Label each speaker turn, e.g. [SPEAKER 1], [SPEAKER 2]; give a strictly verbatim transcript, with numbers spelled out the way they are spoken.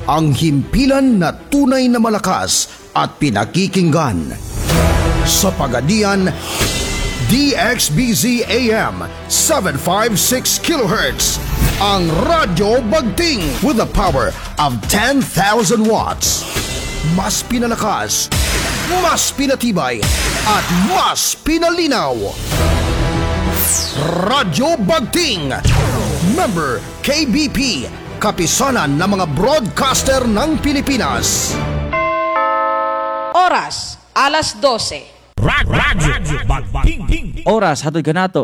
[SPEAKER 1] ang himpilan na tunay na malakas at pinakikinggan. Sa Pagadian, D X B Z A M seven fifty-six kilohertz, ang Radyo Bagting with the power of ten thousand watts. Mas pinalakas, mas pinatibay, at mas pinalinaw. Radyo Bagting, member K B P, kapisanan ng mga broadcaster ng Pilipinas.
[SPEAKER 2] Oras, alas dose.
[SPEAKER 3] Radyo Bagting.
[SPEAKER 4] Oras hatod kanato